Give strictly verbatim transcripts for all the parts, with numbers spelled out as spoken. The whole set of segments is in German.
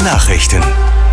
Nachrichten.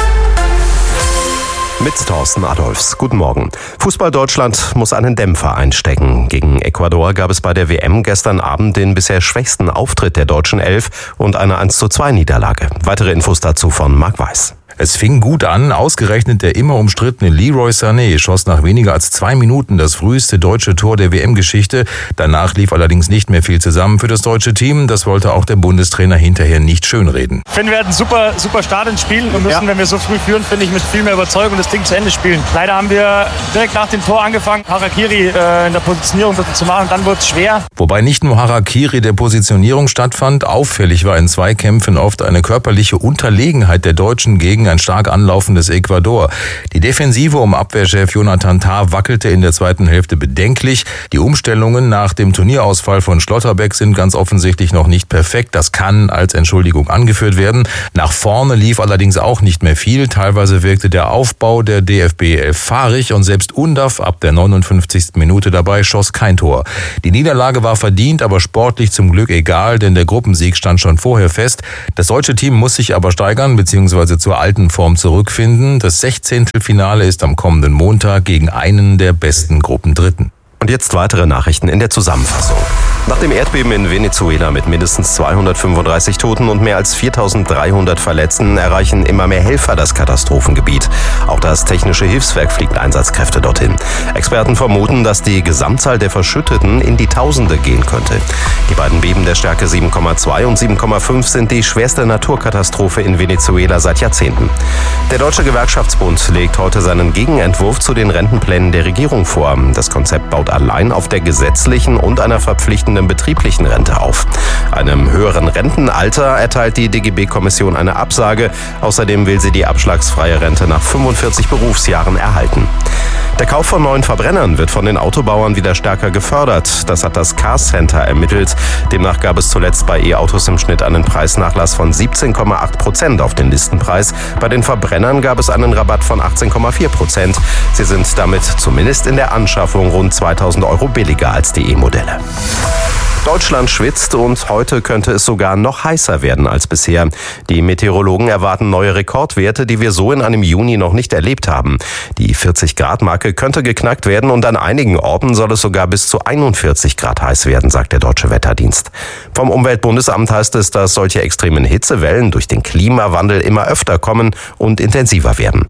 Mit Thorsten Adolfs. Guten Morgen. Fußball Deutschland muss einen Dämpfer einstecken. Gegen Ecuador gab es bei der W M gestern Abend den bisher schwächsten Auftritt der deutschen Elf und eine eins zu zwei Niederlage. Weitere Infos dazu von Marc Weiß. Es fing gut an, ausgerechnet der immer umstrittene Leroy Sané schoss nach weniger als zwei Minuten das früheste deutsche Tor der W M-Geschichte. Danach lief allerdings nicht mehr viel zusammen für das deutsche Team. Das wollte auch der Bundestrainer hinterher nicht schönreden. Ich finde, wir hatten super, super Start ins Spiel und müssen, ja. wenn wir so früh führen, finde ich, mit viel mehr Überzeugung das Ding zu Ende spielen. Leider haben wir direkt nach dem Tor angefangen, Harakiri äh, in der Positionierung zu machen, dann wurde es schwer. Wobei nicht nur Harakiri der Positionierung stattfand, auffällig war in Zweikämpfen oft eine körperliche Unterlegenheit der Deutschen gegen ein stark anlaufendes Ecuador. Die Defensive um Abwehrchef Jonathan Tah wackelte in der zweiten Hälfte bedenklich. Die Umstellungen nach dem Turnierausfall von Schlotterbeck sind ganz offensichtlich noch nicht perfekt. Das kann als Entschuldigung angeführt werden. Nach vorne lief allerdings auch nicht mehr viel. Teilweise wirkte der Aufbau der D F B elf fahrig und selbst Undav ab der neunundfünfzigsten Minute dabei schoss kein Tor. Die Niederlage war verdient, aber sportlich zum Glück egal, denn der Gruppensieg stand schon vorher fest. Das deutsche Team muss sich aber steigern bzw. zur alten Form zurückfinden. Das Sechzehntelfinale ist am kommenden Montag gegen einen der besten Gruppendritten. Und jetzt weitere Nachrichten in der Zusammenfassung. Nach dem Erdbeben in Venezuela mit mindestens zweihundertfünfunddreißig Toten und mehr als viertausenddreihundert Verletzten erreichen immer mehr Helfer das Katastrophengebiet. Auch das Technische Hilfswerk fliegt Einsatzkräfte dorthin. Experten vermuten, dass die Gesamtzahl der Verschütteten in die Tausende gehen könnte. Die beiden Beben der Stärke sieben Komma zwei und sieben Komma fünf sind die schwerste Naturkatastrophe in Venezuela seit Jahrzehnten. Der Deutsche Gewerkschaftsbund legt heute seinen Gegenentwurf zu den Rentenplänen der Regierung vor. Das Konzept baut allein auf der gesetzlichen und einer verpflichtenden betrieblichen Rente auf. Einem höheren Rentenalter erteilt die D G B-Kommission eine Absage. Außerdem will sie die abschlagsfreie Rente nach fünfundvierzig Berufsjahren erhalten. Der Kauf von neuen Verbrennern wird von den Autobauern wieder stärker gefördert. Das hat das Car Center ermittelt. Demnach gab es zuletzt bei E-Autos im Schnitt einen Preisnachlass von siebzehn Komma acht Prozent auf den Listenpreis. Bei den Verbrennern gab es einen Rabatt von achtzehn Komma vier Prozent. Sie sind damit zumindest in der Anschaffung rund zweitausend Euro billiger als die E-Modelle. Deutschland schwitzt und heute könnte es sogar noch heißer werden als bisher. Die Meteorologen erwarten neue Rekordwerte, die wir so in einem Juni noch nicht erlebt haben. Die vierzig Grad Marke könnte geknackt werden und an einigen Orten soll es sogar bis zu einundvierzig Grad heiß werden, sagt der Deutsche Wetterdienst. Vom Umweltbundesamt heißt es, dass solche extremen Hitzewellen durch den Klimawandel immer öfter kommen und intensiver werden.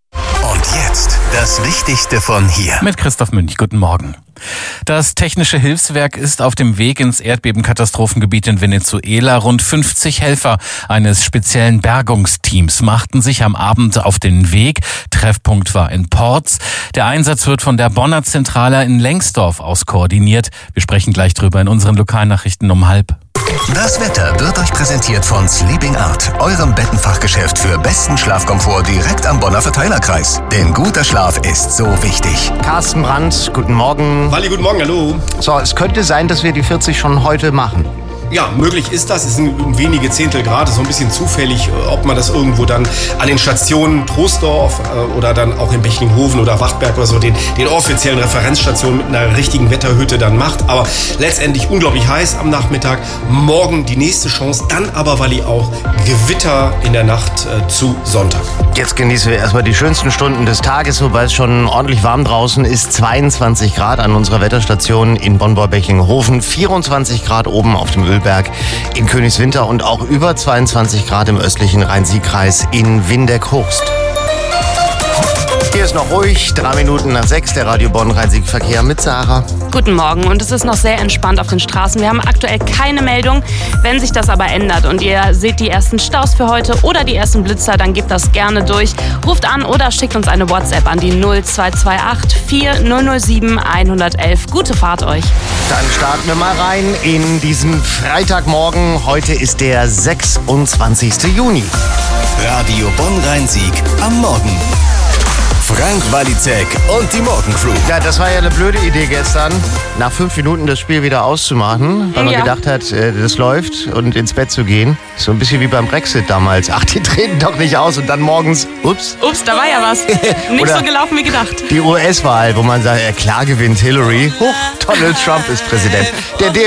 Und jetzt das Wichtigste von hier. Mit Christoph Münch, guten Morgen. Das Technische Hilfswerk ist auf dem Weg ins Erdbebenkatastrophengebiet in Venezuela. Rund fünfzig Helfer eines speziellen Bergungsteams machten sich am Abend auf den Weg. Treffpunkt war in Porz. Der Einsatz wird von der Bonner Zentrale in Lengsdorf aus koordiniert. Wir sprechen gleich drüber in unseren Lokalnachrichten um halb. Das Wetter wird euch präsentiert von Sleeping Art, eurem Bettenfachgeschäft für besten Schlafkomfort direkt am Bonner Verteilerkreis. Denn guter Schlaf ist so wichtig. Carsten Brandt, guten Morgen. Wally, guten Morgen, hallo. So, es könnte sein, dass wir die vierzig schon heute machen. Ja, möglich ist das. Es sind wenige Zehntel Grad. Es ist so ein bisschen zufällig, ob man das irgendwo dann an den Stationen Troisdorf äh, oder dann auch in Bechlinghofen oder Wachtberg oder so, den, den offiziellen Referenzstationen mit einer richtigen Wetterhütte dann macht. Aber letztendlich unglaublich heiß am Nachmittag. Morgen die nächste Chance. Dann aber, Wally, auch Gewitter in der Nacht äh, zu Sonntag. Jetzt genießen wir erstmal die schönsten Stunden des Tages, wobei es schon ordentlich warm draußen ist. zweiundzwanzig Grad an unserer Wetterstation in Bonn-Bechlinghofen, vierundzwanzig Grad oben auf dem Öl in Königswinter und auch über zweiundzwanzig Grad im östlichen Rhein-Sieg-Kreis in Windeck-Horst. Hier ist noch ruhig, drei Minuten nach sechs, der Radio Bonn Rhein-Sieg-Verkehr mit Sarah. Guten Morgen und es ist noch sehr entspannt auf den Straßen. Wir haben aktuell keine Meldung. Wenn sich das aber ändert und ihr seht die ersten Staus für heute oder die ersten Blitzer, dann gebt das gerne durch. Ruft an oder schickt uns eine WhatsApp an die null zwei zwei acht vier null null sieben eins eins eins. Gute Fahrt euch. Dann starten wir mal rein in diesen Freitagmorgen. Heute ist der sechsundzwanzigsten Juni. Radio Bonn Rhein-Sieg am Morgen. Frank Walizek und die Morgencrew. Ja, das war ja eine blöde Idee gestern, nach fünf Minuten das Spiel wieder auszumachen, weil man Ja. gedacht hat, äh, das läuft und ins Bett zu gehen. So ein bisschen wie beim Brexit damals. Ach, die treten doch nicht aus und dann morgens, ups, Ups, da war ja was. Nicht Oder- so gelaufen wie gedacht. die U S-Wahl, wo man sagt, äh, klar gewinnt Hillary. Huch, Donald Trump ist Präsident. Der D